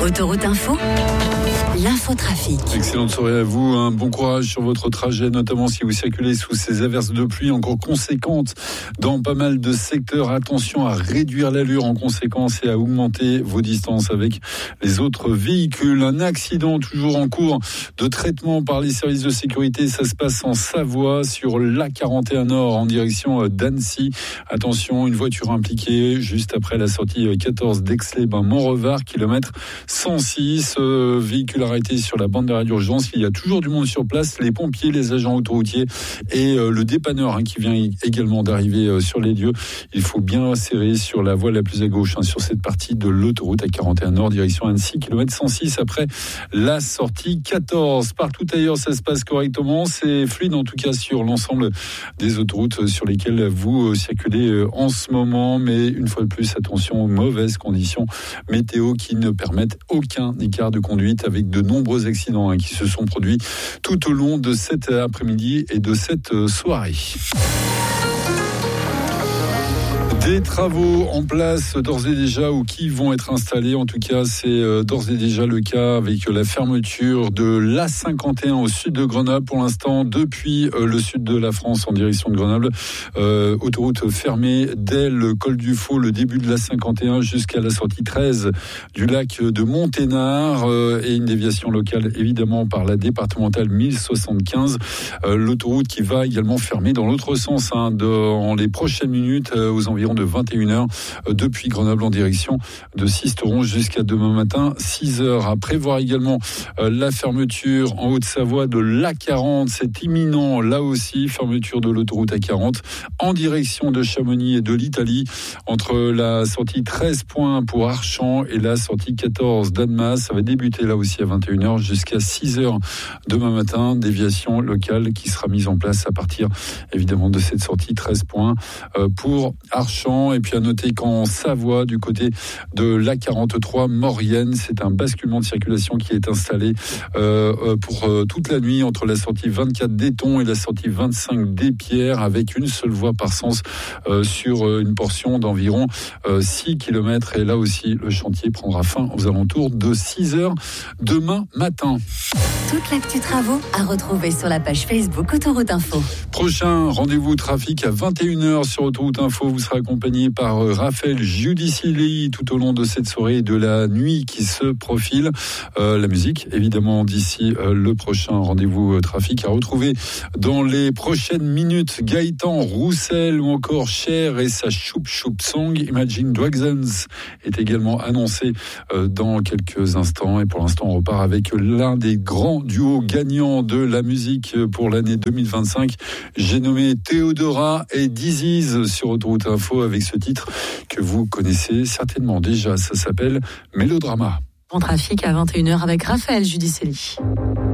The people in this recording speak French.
Autoroute Info, l'infotrafic. Excellente soirée à vous, bon courage sur votre trajet, notamment si vous circulez sous ces averses de pluie encore conséquentes dans pas mal de secteurs. Attention à réduire l'allure en conséquence et à augmenter vos distances avec les autres véhicules. Un accident toujours en cours de traitement par les services de sécurité, ça se passe en Savoie sur l'A41 Nord en direction d'Annecy. Attention, une voiture impliquée juste après la sortie 14 d'Aix-les-Bains-Montrevard, kilomètre 106, véhicule arrêté sur la bande d'arrêt d'urgence. Il y a toujours du monde sur place, les pompiers, les agents autoroutiers et le dépanneur qui vient également d'arriver sur les lieux. Il faut bien serrer sur la voie la plus à gauche, sur cette partie de l'autoroute A41 Nord, direction Annecy, kilomètre 106 après la sortie 14. Partout ailleurs, ça se passe correctement. C'est fluide en tout cas sur l'ensemble des autoroutes sur lesquelles vous circulez en ce moment. Mais une fois de plus, attention aux mauvaises conditions météo qui ne permettent aucun écart de conduite, avec de nombreux accidents qui se sont produits tout au long de cet après-midi et de cette soirée. Des travaux en place d'ores et déjà ou qui vont être installés. En tout cas, c'est d'ores et déjà le cas avec la fermeture de l'A51 au sud de Grenoble. Pour l'instant, depuis le sud de la France en direction de Grenoble, autoroute fermée dès le col du Faux, le début de l'A51 jusqu'à la sortie 13 du lac de Monténard et une déviation locale évidemment par la départementale 1075. L'autoroute qui va également fermer dans l'autre sens dans les prochaines minutes aux environs de 21h depuis Grenoble en direction de Sisteron jusqu'à demain matin 6h. À prévoir également la fermeture en Haute-Savoie de l'A40, c'est imminent là aussi, fermeture de l'autoroute A40 en direction de Chamonix et de l'Italie entre la sortie 13 points pour Archamps et la sortie 14 d'Annemasse. Ça va débuter là aussi à 21h jusqu'à 6h demain matin, déviation locale qui sera mise en place à partir évidemment de cette sortie 13 points pour Archamps. Et puis à noter qu'en Savoie, du côté de l'A43 Maurienne, c'est un basculement de circulation qui est installé pour toute la nuit entre la sortie 24 d'Éton et la sortie 25 d'Épierre, avec une seule voie par sens sur une portion d'environ 6 km. Et là aussi, le chantier prendra fin aux alentours de 6h demain matin. Toute l'actu travaux à retrouver sur la page Facebook Autoroute Info. Prochain rendez-vous trafic à 21h sur Autoroute Info. Vous serez accompagné par Raphaël Giudicelli tout au long de cette soirée et de la nuit qui se profile. La musique, évidemment, d'ici le prochain rendez-vous trafic à retrouver dans les prochaines minutes. Gaëtan Roussel ou encore Cher et sa Choup Choup Song. Imagine Dragons est également annoncé dans quelques instants. Et pour l'instant, on repart avec l'un des grands duos gagnants de la musique pour l'année 2025. J'ai nommé Théodora et Disease sur Autoroute Info avec ce titre que vous connaissez certainement déjà. Ça s'appelle Mélodrama. En trafic à 21h avec Raphaël Giudicelli.